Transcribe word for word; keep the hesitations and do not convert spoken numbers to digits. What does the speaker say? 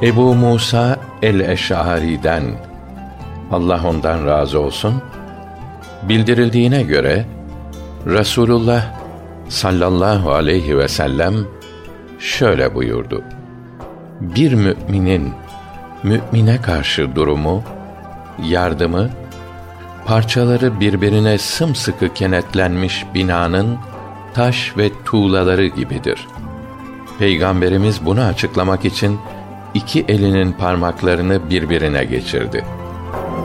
Ebu Musa el-Eş'ari'den, Allah ondan razı olsun, bildirildiğine göre Resulullah sallallahu aleyhi ve sellem şöyle buyurdu: Bir müminin mümine karşı durumu, yardımı, parçaları birbirine sımsıkı kenetlenmiş binanın taş ve tuğlaları gibidir. Peygamberimiz bunu açıklamak için iki elinin parmaklarını birbirine geçirdi.